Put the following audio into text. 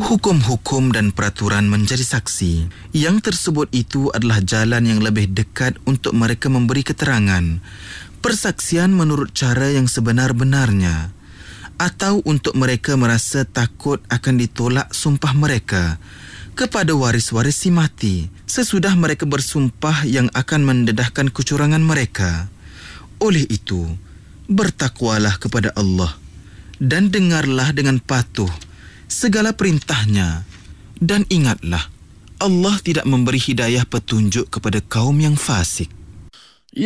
Hukum-hukum dan peraturan menjadi saksi. Yang tersebut itu adalah jalan yang lebih dekat untuk mereka memberi keterangan, persaksian menurut cara yang sebenar-benarnya, atau untuk mereka merasa takut akan ditolak sumpah mereka kepada waris-waris si mati sesudah mereka bersumpah yang akan mendedahkan kecurangan mereka. Oleh itu, bertakwalah kepada Allah dan dengarlah dengan patuh segala perintahnya, dan ingatlah, Allah tidak memberi hidayah petunjuk kepada kaum yang fasik.